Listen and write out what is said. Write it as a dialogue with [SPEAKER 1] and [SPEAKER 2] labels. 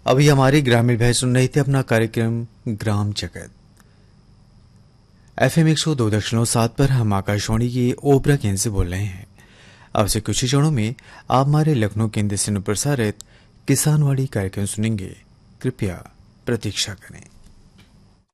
[SPEAKER 1] अभी हमारी ग्रामीण भाई सुन रही थी अपना कार्यक्रम ग्राम जगत। FM 102.7 पर हम आकाशवाणी की ओबरा केंद्र से बोल रहे हैं। अब से कुछ ही क्षणों में आप हमारे लखनऊ केंद्र से प्रसारित किसानवाड़ी कार्यक्रम सुनेंगे। कृपया प्रतीक्षा करें।